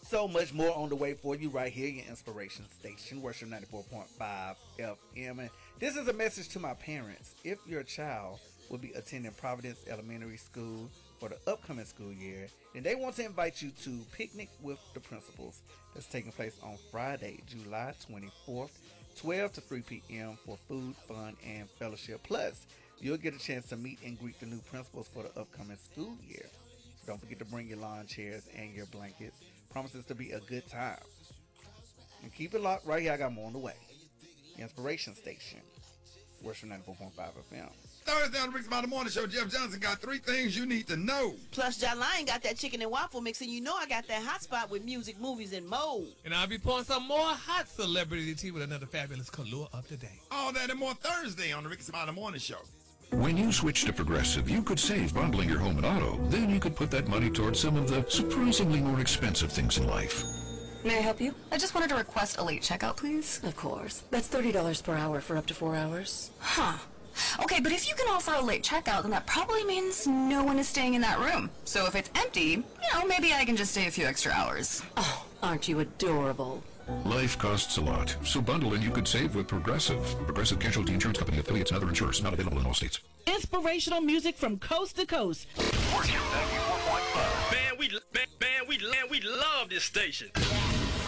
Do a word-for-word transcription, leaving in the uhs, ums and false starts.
so much more on the way for you right here, your inspiration station, Worship ninety-four point five F M. And this is a message to my parents. If your child will be attending Providence Elementary School for the upcoming school year, then they want to invite you to Picnic with the Principals. That's taking place on Friday, July twenty-fourth, twelve to three p.m. for food, fun, and fellowship. Plus, you'll get a chance to meet and greet the new principals for the upcoming school year. So don't forget to bring your lawn chairs and your blankets. Promises to be a good time. And keep it locked right here. I got more on the way. Inspiration Station, Worship ninety-four point five F M. Thursday on the Rick's About the Morning Show, Jeff Johnson got three things you need to know. Plus, John Lyon got that chicken and waffle mix, and you know I got that hot spot with music, movies, and more. And I'll be pouring some more hot celebrity tea with another fabulous color of the day. All that and more Thursday on the Rick's About the Morning Show. When you switch to Progressive, you could save bundling your home and auto. Then you could put that money towards some of the surprisingly more expensive things in life. May I help you? I just wanted to request a late checkout, please. Of course. That's thirty dollars per hour for up to four hours. Huh. Okay, but if you can offer a late checkout, then that probably means no one is staying in that room. So if it's empty, you know, maybe I can just stay a few extra hours. Oh, aren't you adorable? Life costs a lot, so bundle and you could save with Progressive. Progressive Casualty Insurance Company, affiliates, and other insurers. Not available in all states. Inspirational music from coast to coast. Man, we man, man, we man, we love this station.